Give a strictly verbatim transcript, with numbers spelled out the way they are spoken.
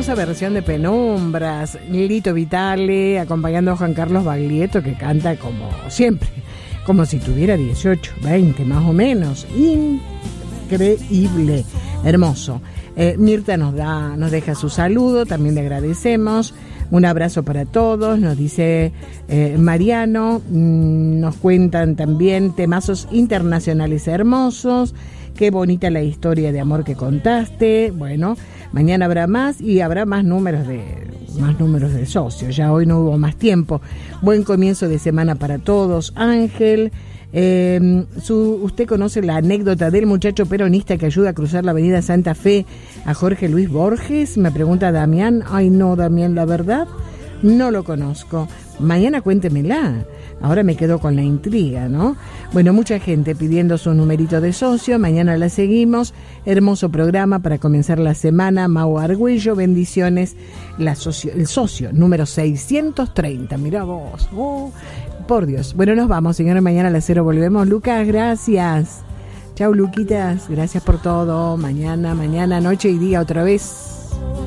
hermosa versión de Penumbras, Lito Vitale, acompañando a Juan Carlos Baglietto, que canta como siempre, como si tuviera dieciocho, veinte más o menos. Increíble, hermoso. Eh, Mirta nos da, nos deja su saludo, también le agradecemos. Un abrazo para todos, nos dice eh, Mariano. Mmm, nos cuentan también temazos internacionales hermosos. Qué bonita la historia de amor que contaste. Bueno, mañana habrá más y habrá más números de más números de socios. Ya hoy no hubo más tiempo. Buen comienzo de semana para todos. Ángel, eh, su, ¿usted conoce la anécdota del muchacho peronista que ayuda a cruzar la avenida Santa Fe a Jorge Luis Borges? Me pregunta Damián. Ay no, Damián, la verdad no lo conozco. Mañana cuéntemela. Ahora me quedo con la intriga, ¿no? Bueno, mucha gente pidiendo su numerito de socio. Mañana la seguimos. Hermoso programa para comenzar la semana. Mau Argüello, bendiciones. La socio, el socio número seiscientos treinta. Mirá vos. Oh, por Dios. Bueno, nos vamos, señores. Mañana a las cero volvemos. Lucas, gracias. Chau, Luquitas. Gracias por todo. Mañana, mañana, noche y día otra vez.